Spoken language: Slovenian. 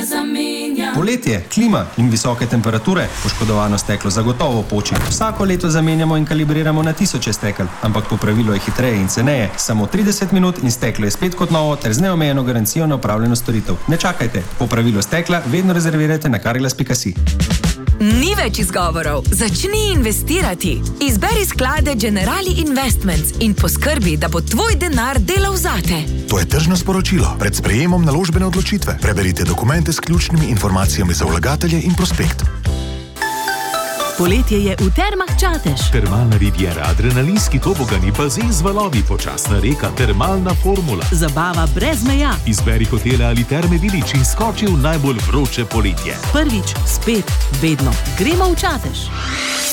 zamenja. Poletje, klima in visoke temperature. Poškodovano steklo zagotovo poči. Vsako leto zamenjamo in kalibriramo na tisoče stekel, ampak popravilo je hitreje in ceneje. Samo 30 minut in steklo je spet kot novo ter z neomejeno garancijo na opravljeno storitev. Ne čakajte, popravilo stekla vedno rezervirajte na carglass.si. Ni več izgovorov. Začni investirati. Izberi sklade Generali Investments in poskrbi, da bo tvoj denar delal zate. To je tržno sporočilo. Pred sprejemom naložbene odločitve preberite dokumente s ključnimi informacijami za vlagatelje in prospekt. Poletje je v Termah Čatež. Termalna riviera, adrenalinski tobogani, bazen z valovi, počasna reka, termalna formula. Zabava brez meja. Izberi hotele ali terme Vilič in skoči v najbolj vroče poletje. Prvič, spet, vedno. Gremo v Čatež.